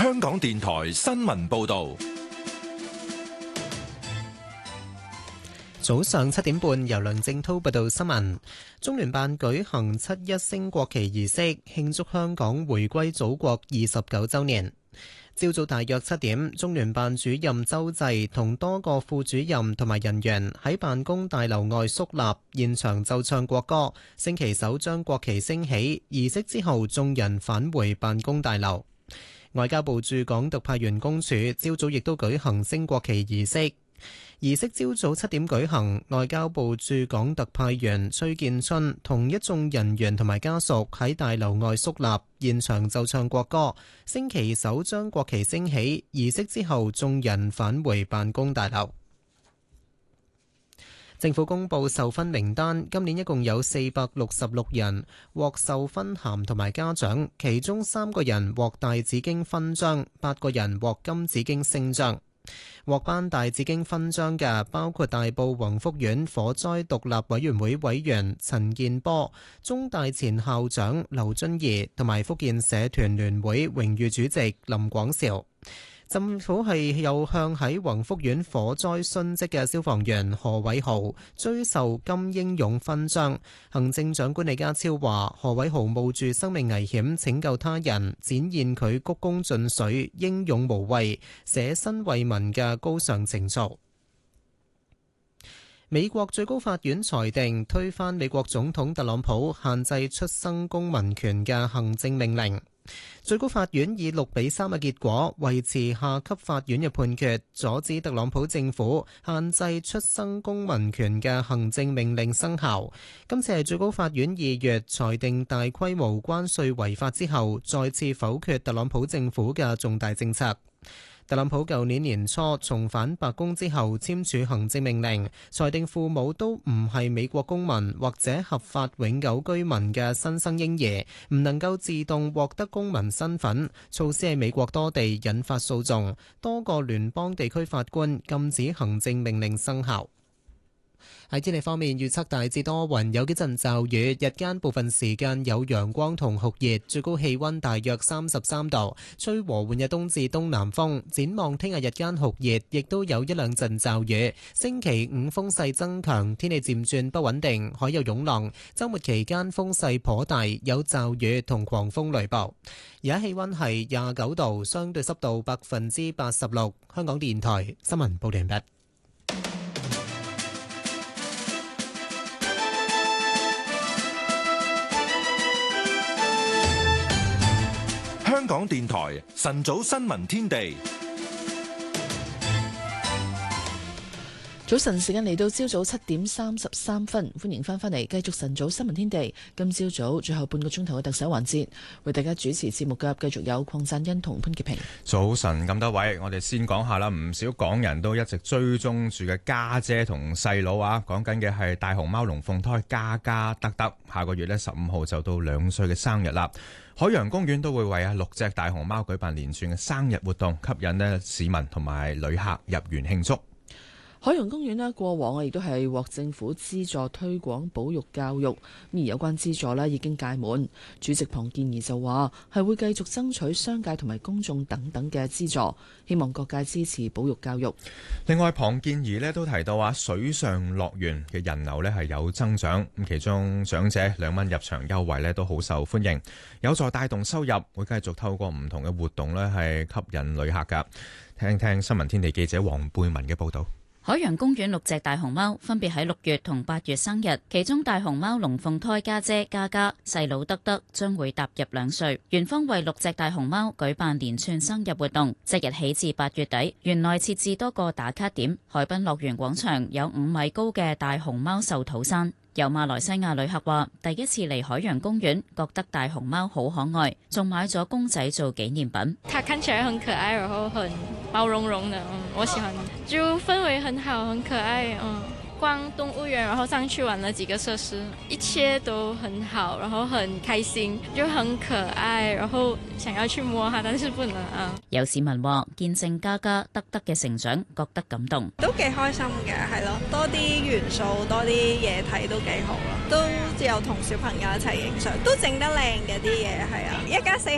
香港電台新聞報道。 早上7點半，由梁正濤報道新聞。中聯辦舉行7·1升國旗儀式，慶祝香港回歸祖國29週年。朝早大約7點，中聯辦主任周濟同多個副主任同埋人員喺辦公大樓外肅立，現場奏唱國歌，升旗手將國旗升起。儀式之後，眾人返回辦公大樓。外交部駐港特派員公署朝早亦都舉行升國旗儀式。儀式朝早7點舉行，外交部駐港特派員崔建春同一眾人員同埋家屬喺大樓外肅立，現場奏唱國歌，升旗手將國旗升起。儀式之後，眾人返回辦公大樓。政府公布授勳名單，今年一共有466人獲授勳銜同埋嘉獎，其中3個人獲大紫荊勳章，8個人獲金紫荊星章。獲頒大紫荊勳章嘅包括大埔宏福苑火災獨立委員會委員陳健波、中大前校長劉遵義同埋福建社團聯會榮譽主席林廣韶。政府係又向喺宏福苑火災殉職嘅消防員何偉豪追授金英勇勳章。行政長官李家超話：何偉豪冒住生命危險拯救他人，展現佢鞠躬盡瘁、英勇無畏、捨身為民嘅高尚情操。美國最高法院裁定推翻美國總統特朗普限制出生公民權嘅行政命令。最高法院以6-3嘅結果維持下級法院嘅判決，阻止特朗普政府限制出生公民權嘅行政命令生效。今次係最高法院2月裁定大規模關稅違法之後，再次否決特朗普政府嘅重大政策。特朗普舊年年初重返白宮之後簽署行政命令，裁定父母都唔係美國公民或者合法永久居民嘅新生嬰兒唔能夠自動獲得公民身份。措施喺美國多地引發訴訟，多個聯邦地區法官禁止行政命令生效。喺天氣方面，預測大致多雲，有幾陣驟雨，日間部分時間有陽光同酷熱，最高氣溫大約33度，吹和緩嘅東至東南風。展望聽日日間酷熱，亦都有一兩陣驟雨。星期5風勢增強，天氣漸轉不穩定，海有湧浪。週末期間風勢頗大，有驟雨同狂風雷暴。而家氣溫係29度，相對濕度86%。香港電台新聞報道完畢。 香港電台晨早新聞天地， 早晨時間嚟到朝早7:33，歡迎翻嚟繼續晨早新聞天地。今朝早最後半個鐘頭嘅特首環節，為大家主持節目嘅繼續有鄺贊恩同潘潔平。 早晨咁多位，我哋先講下啦。唔少港人都一直追蹤住嘅家姐同細佬啊，講緊嘅係大熊貓龍鳳胎嘉嘉德德，下個月呢15號就到2歲嘅生日啦。海洋公園都會為6隻大熊貓舉辦連串嘅生日活動，吸引呢市民同埋旅客入園慶祝。 海洋公園呢過往亦都係獲政府資助推廣保育教育，而有關資助呢已經屆滿。主席龐建貽就話係會繼續爭取商界同埋公眾等等嘅資助，希望各界支持保育教育。 另外，龐建貽呢都提到水上樂園嘅人流呢係有增長，咁其中長者2蚊入場優惠呢都好受歡迎，有助帶動收入，會繼續透過唔同嘅活動呢係吸引旅客㗎。聽聽新聞天地記者黃貝文嘅報導。 海洋公園6隻大熊貓分別喺6月同8月生日，其中大熊貓龍鳳胎家姐嘉嘉、細佬德德將會踏入2歲。園方為6隻大熊貓舉辦連串生日活動，即日起至8月底，園內設置多個打卡點。海濱樂園廣場有5米高嘅大熊貓壽桃山。有馬來西亞旅客話，第一次嚟海洋公園，覺得大熊貓好可愛，仲買咗公仔做紀念品。 它看起來很可愛，然後很毛茸茸的，我喜歡。就氛圍很好，很可愛，逛動物園，然後上去玩了幾個設施，一切都很好，然後很開心，就很可愛，然後想要去摸它，但是不能啊。 有市民話見證嘉嘉德德嘅成長，覺得感動， 都幾開心嘅，係咯，多啲元素，多啲嘢睇都幾好咯，都有同小朋友一齊影相，都整得靚嘅啲嘢，係啊，一家4